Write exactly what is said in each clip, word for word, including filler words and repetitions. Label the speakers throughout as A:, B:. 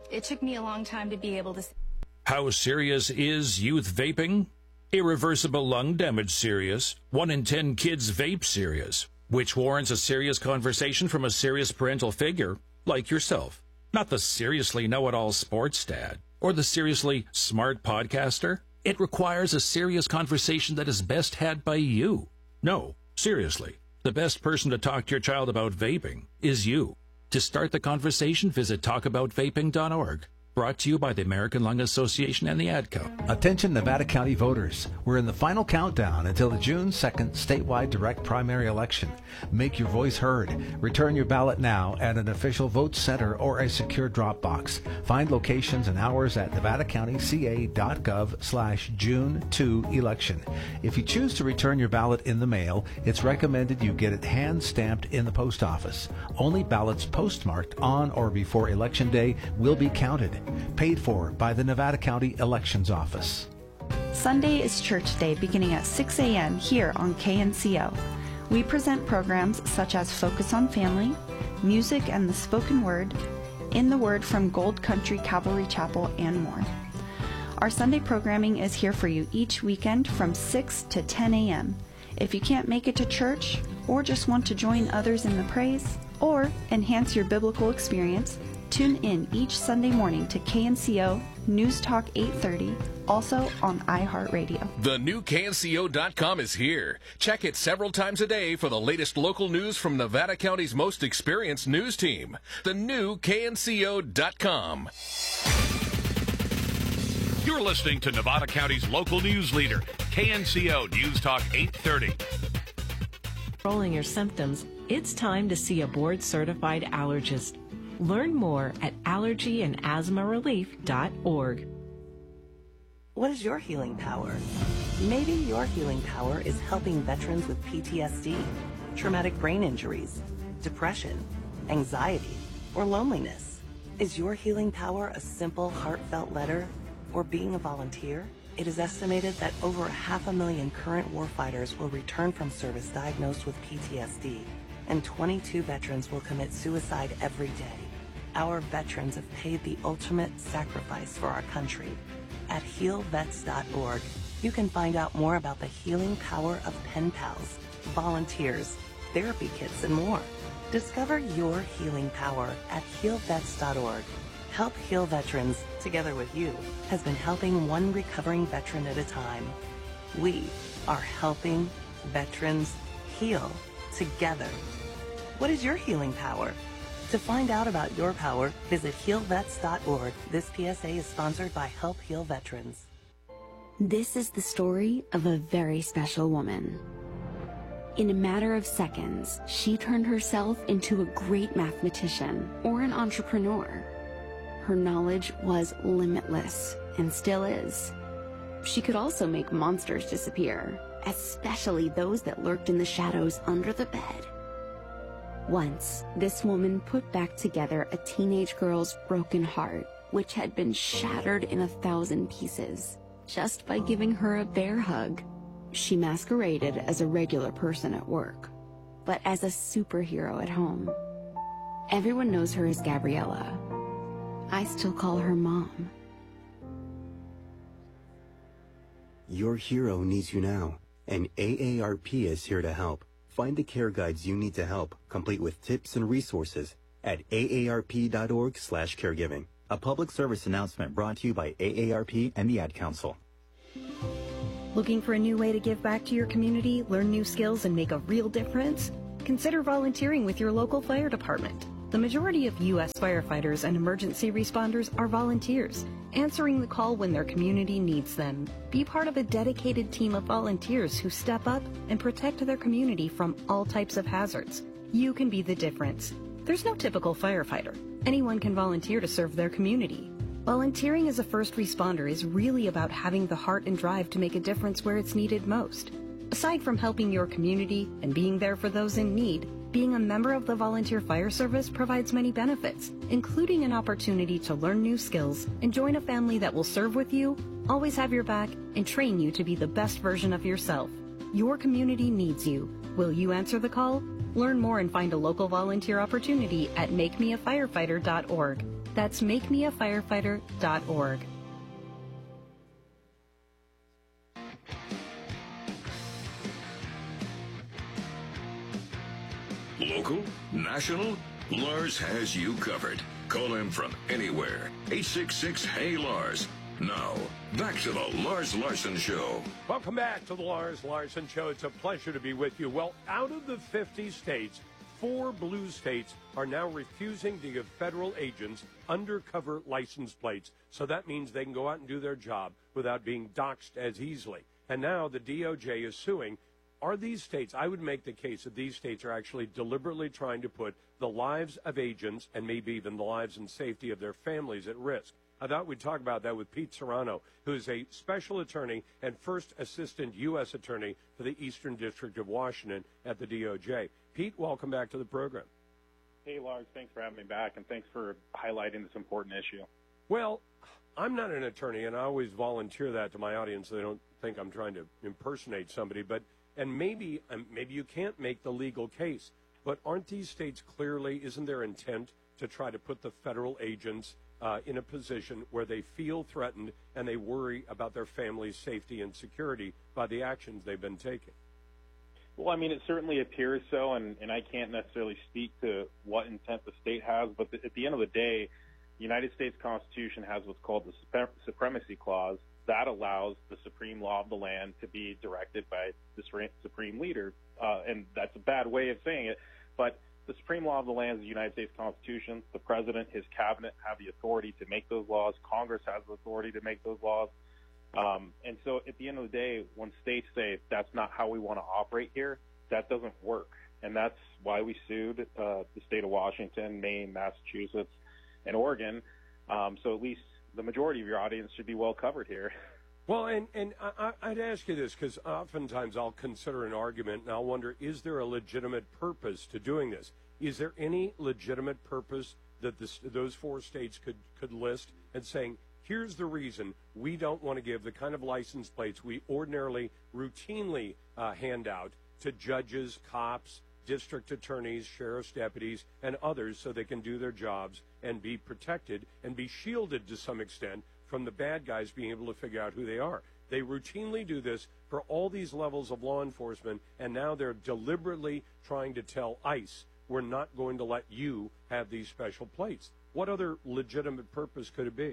A: It took me a long time to be able to...
B: How serious is youth vaping? Irreversible lung damage serious. One in ten kids vape serious, which warrants a serious conversation from a serious parental figure like yourself. Not the seriously know-it-all sports dad or the seriously smart podcaster. It requires a serious conversation that is best had by you. No, seriously, the best person to talk to your child about vaping is you. To start the conversation, visit talk about vaping dot org. Brought to you by the American Lung Association and the Ad Council.
C: Attention Nevada County voters. We're in the final countdown until the June second statewide direct primary election. Make your voice heard. Return your ballot now at an official vote center or a secure drop box. Find locations and hours at nevada county c a dot gov slash June second election. If you choose to return your ballot in the mail, it's recommended you get it hand-stamped in the post office. Only ballots postmarked on or before Election Day will be counted. Paid for by the Nevada County Elections Office.
D: Sunday is Church Day beginning at six a.m. here on K N C O. We present programs such as Focus on Family, Music and the Spoken Word, In the Word from Gold Country Calvary Chapel, and more. Our Sunday programming is here for you each weekend from six to ten a.m. If you can't make it to church, or just want to join others in the praise, or enhance your biblical experience, tune in each Sunday morning to K N C O News Talk eight thirty, also on iHeartRadio.
E: The new K N C O dot com is here. Check it several times a day for the latest local news from Nevada County's most experienced news team. The new K N C O dot com.
F: You're listening to Nevada County's local news leader, K N C O News Talk eight thirty.
G: Controlling your symptoms, it's time to see a board-certified allergist. Learn more at allergy and asthma relief dot org.
H: What is your healing power? Maybe your healing power is helping veterans with P T S D, traumatic brain injuries, depression, anxiety, or loneliness. Is your healing power a simple, heartfelt letter or being a volunteer? It is estimated that over half a million current warfighters will return from service diagnosed with P T S D, and twenty-two veterans will commit suicide every day. Our veterans have paid the ultimate sacrifice for our country. At heal vets dot org, you can find out more about the healing power of pen pals, volunteers, therapy kits, and more. Discover your healing power at heal vets dot org. Help Heal Veterans, together with you, has been helping one recovering veteran at a time. We are helping veterans heal together. What is your healing power? To find out about your power, visit heal vets dot org. This P S A is sponsored by Help Heal Veterans.
I: This is the story of a very special woman. In a matter of seconds, she turned herself into a great mathematician or an entrepreneur. Her knowledge was limitless and still is. She could also make monsters disappear, especially those that lurked in the shadows under the bed. Once, this woman put back together a teenage girl's broken heart, which had been shattered in a thousand pieces, just by giving her a bear hug. She masqueraded as a regular person at work, but as a superhero at home. Everyone knows her as Gabriella. I still call her Mom.
J: Your hero needs you now, and A A R P is here to help. Find the care guides you need to help, complete with tips and resources at A A R P dot org slash caregiving. A public service announcement brought to you by A A R P and the Ad Council.
K: Looking for a new way to give back to your community, learn new skills, and make a real difference? Consider volunteering with your local fire department. The majority of U S firefighters and emergency responders are volunteers, answering the call when their community needs them. Be part of a dedicated team of volunteers who step up and protect their community from all types of hazards. You can be the difference. There's no typical firefighter. Anyone can volunteer to serve their community. Volunteering as a first responder is really about having the heart and drive to make a difference where it's needed most. Aside from helping your community and being there for those in need, being a member of the Volunteer Fire Service provides many benefits, including an opportunity to learn new skills and join a family that will serve with you, always have your back, and train you to be the best version of yourself. Your community needs you. Will you answer the call? Learn more and find a local volunteer opportunity at make me a firefighter dot org. That's make me a firefighter dot org.
L: Local? National? Lars has you covered. Call him from anywhere. eight six six, H E Y, Lars. Now, back to the Lars Larson Show.
M: Welcome back to the Lars Larson Show. It's a pleasure to be with you. Well, out of the fifty states, four blue states are now refusing to give federal agents undercover license plates. So that means they can go out and do their job without being doxxed as easily. And now the D O J is suing. Are these states, I would make the case that these states are actually deliberately trying to put the lives of agents and maybe even the lives and safety of their families at risk. I thought we'd talk about that with Pete Serrano, who is a special attorney and first assistant U S attorney for the Eastern District of Washington at the D O J. Pete, welcome back to the program.
N: Hey, Lars, thanks for having me back, and thanks for highlighting this important issue.
M: Well, I'm not an attorney, and I always volunteer that to my audience so they don't think I'm trying to impersonate somebody. But and maybe um, maybe you can't make the legal case, but aren't these states clearly, isn't their intent to try to put the federal agents Uh, in a position where they feel threatened and they worry about their family's safety and security by the actions they've been taking?
N: Well, I mean, it certainly appears so, and, and I can't necessarily speak to what intent the state has, but the, at the end of the day, the United States Constitution has what's called the Supre- Supremacy Clause. That allows the supreme law of the land to be directed by the supreme leader, uh, and that's a bad way of saying it, but the supreme law of the land is the United States Constitution. The president, his cabinet, have the authority to make those laws. Congress has the authority to make those laws. Um, and so at the end of the day, when states say that's not how we want to operate here, that doesn't work. And that's why we sued uh, the state of Washington, Maine, Massachusetts, and Oregon. Um, so at least the majority of your audience should be well covered here.
M: Well, and, and I, I'd ask you this because oftentimes I'll consider an argument and I'll wonder, is there a legitimate purpose to doing this? Is there any legitimate purpose that this, those four states could, could list and saying, here's the reason we don't want to give the kind of license plates we ordinarily routinely uh, hand out to judges, cops, district attorneys, sheriff's deputies, and others so they can do their jobs and be protected and be shielded to some extent from the bad guys being able to figure out who they are. They routinely do this for all these levels of law enforcement, and now they're deliberately trying to tell ICE, we're not going to let you have these special plates. What other legitimate purpose could it be?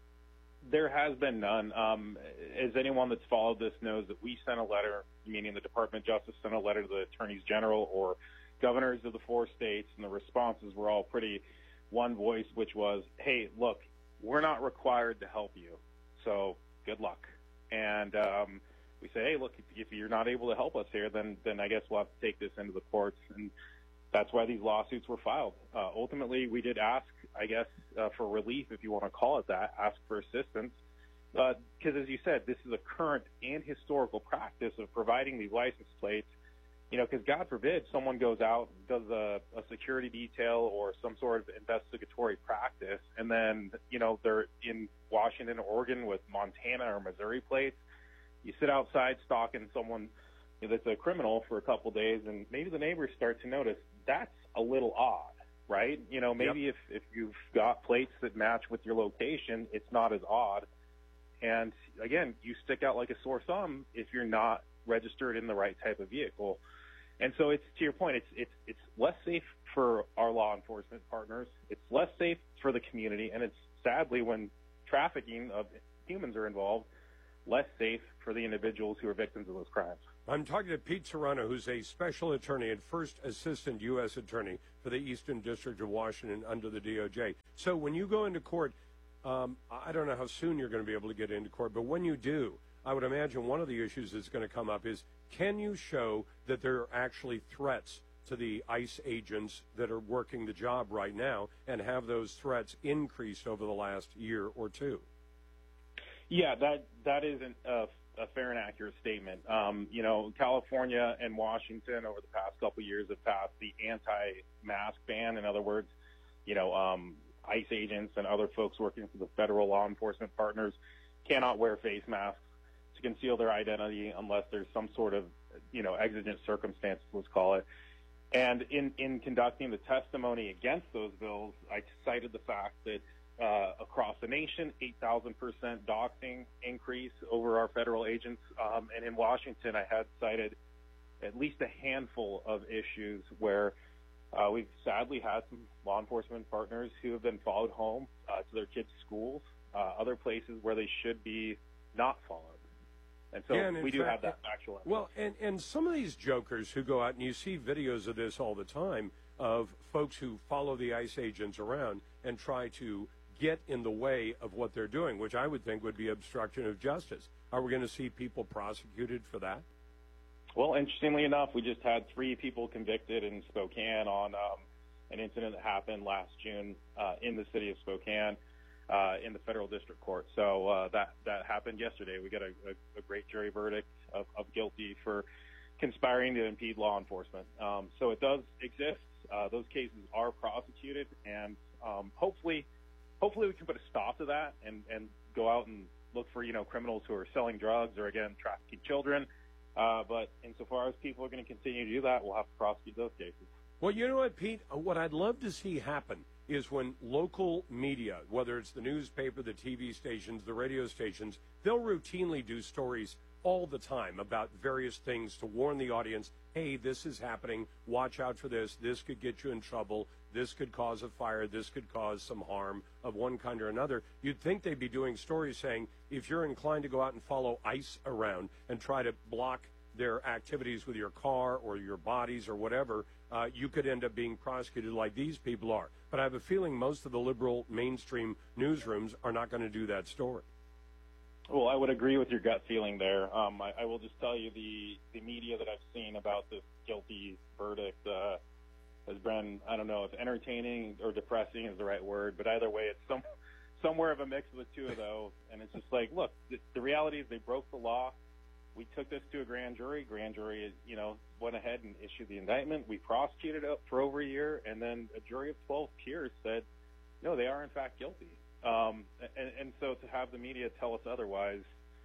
N: There has been none. Um, as anyone that's followed this knows that we sent a letter, meaning the Department of Justice sent a letter to the attorneys general or governors of the four states, and the responses were all pretty one voice, which was, hey, look, we're not required to help you, so good luck. And um, we say, hey, look, if, if you're not able to help us here, then then I guess we'll have to take this into the courts. And that's why these lawsuits were filed. Uh, ultimately, we did ask, I guess, uh, for relief, if you want to call it that, ask for assistance. Because, uh, as you said, this is a current and historical practice of providing these license plates. You know, because God forbid someone goes out, does a, a security detail or some sort of investigatory practice, and then, you know, they're in Washington or Oregon with Montana or Missouri plates. You sit outside stalking someone that's a criminal for a couple days, and maybe the neighbors start to notice that's a little odd, right? You know, maybe yep. if, if you've got plates that match with your location, it's not as odd. And, again, you stick out like a sore thumb if you're not registered in the right type of vehicle. And so it's, to your point, it's it's it's less safe for our law enforcement partners. It's less safe for the community, and it's sadly, when trafficking of humans are involved, less safe for the individuals who are victims of those crimes.
M: I'm talking to Pete Serrano, who's a special attorney and first assistant U S attorney for the Eastern District of Washington under the D O J. So when you go into court, um, I don't know how soon you're going to be able to get into court, but when you do, I would imagine one of the issues that's going to come up is, can you show that there are actually threats to the ICE agents that are working the job right now, and have those threats increased over the last year or two?
N: Yeah, that that is an, uh, a fair and accurate statement. Um, you know, California and Washington over the past couple of years have passed the anti-mask ban. In other words, you know, um, ICE agents and other folks working for the federal law enforcement partners cannot wear face masks to conceal their identity unless there's some sort of, you know, exigent circumstances, let's call it. And in, in conducting the testimony against those bills, I cited the fact that uh, across the nation, eight thousand percent doxing increase over our federal agents. Um, and in Washington, I had cited at least a handful of issues where uh, we've sadly had some law enforcement partners who have been followed home uh, to their kids' schools, uh, other places where they should be not followed. And so
M: yeah, and
N: we do
M: fact,
N: have that factual evidence.
M: Well, and, and some of these jokers who go out, and you see videos of this all the time, of folks who follow the ICE agents around and try to get in the way of what they're doing, which I would think would be obstruction of justice. Are we going to see people prosecuted for that?
N: Well, interestingly enough, we just had three people convicted in Spokane on um, an incident that happened last June uh, in the city of Spokane uh, in the federal district court. So uh, that, that happened yesterday. We got a, a, a great jury verdict of, of guilty for conspiring to impede law enforcement. Um, so it does exist. Uh, those cases are prosecuted, and um, hopefully, hopefully we can put a stop to that and, and go out and look for, you know, criminals who are selling drugs or, again, trafficking children. Uh, but insofar as people are going to continue to do that, we'll have to prosecute those cases.
M: Well, you know what, Pete? What I'd love to see happen is when local media, whether it's the newspaper, the T V stations, the radio stations, they'll routinely do stories all the time about various things to warn the audience, hey, this is happening, watch out for this, this could get you in trouble, this could cause a fire, this could cause some harm of one kind or another. You'd think they'd be doing stories saying, if you're inclined to go out and follow ICE around and try to block their activities with your car or your bodies or whatever, uh, you could end up being prosecuted like these people are. But I have a feeling most of the liberal mainstream newsrooms are not going to do that story.
N: Well, I would agree with your gut feeling there. Um, I, I will just tell you the, the media that I've seen about this guilty verdict uh, has been, I don't know if entertaining or depressing is the right word, but either way, it's some somewhere of a mix of the two of those. And it's just like, look, the, the reality is they broke the law. We took this to a grand jury. Grand jury, you know, went ahead and issued the indictment. We prosecuted it for over a year, and then a jury of twelve peers said, no, they are in fact guilty. Um, and, and so to have the media tell us otherwise,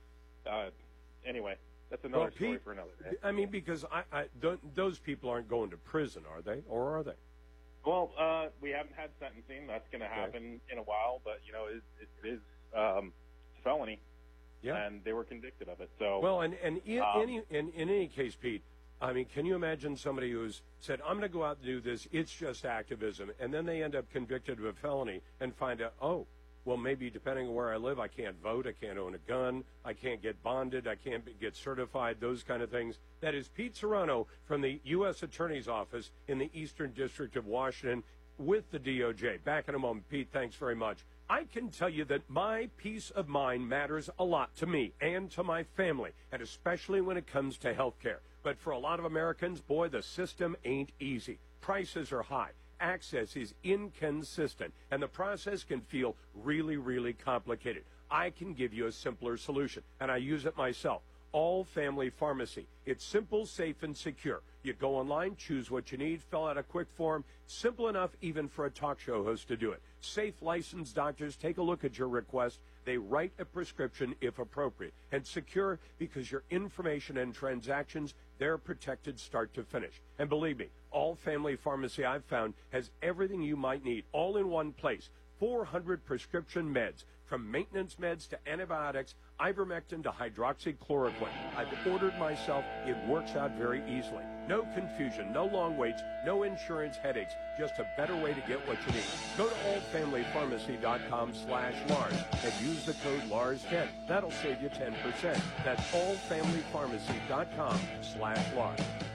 N: uh, anyway, that's another
M: well,
N: story
M: Pete,
N: for another day.
M: I mean, because I, I, th- those people aren't going to prison, are they? Or are they?
N: Well, uh, we haven't had sentencing. That's going to happen right. in a while, but, you know, it, it is um, a felony,
M: yeah.
N: and they were convicted of it. So
M: Well, and, and in,
N: um,
M: any, in, in any case, Pete, I mean, can you imagine somebody who's said, I'm going to go out and do this, it's just activism, and then they end up convicted of a felony and find out, oh, well, maybe depending on where I live, I can't vote, I can't own a gun, I can't get bonded, I can't be, get certified, those kind of things. That is Pete Serrano from the U S Attorney's Office in the Eastern District of Washington with the D O J. Back in a moment. Pete, thanks very much. I can tell you that my peace of mind matters a lot to me and to my family, and especially when it comes to health care. But for a lot of Americans, boy, the system ain't easy. Prices are high. Access is inconsistent, and the process can feel really, really complicated. I can give you a simpler solution, and I use it myself. All Family Pharmacy. It's simple, safe, and secure. You go online, choose what you need, fill out a quick form. Simple enough even for a talk show host to do it. Safe, licensed doctors take a look at your request. They write a prescription if appropriate. And secure because your information and transactions, they're protected start to finish. And believe me, All Family Pharmacy I've found has everything you might need all in one place. four hundred prescription meds, from maintenance meds to antibiotics, ivermectin to hydroxychloroquine. I've ordered myself. It works out very easily. No confusion, no long waits, no insurance headaches, just a better way to get what you need. Go to all family pharmacy dot com slash Lars and use the code Lars ten. That'll save you ten percent. That's all family pharmacy dot com slash Lars.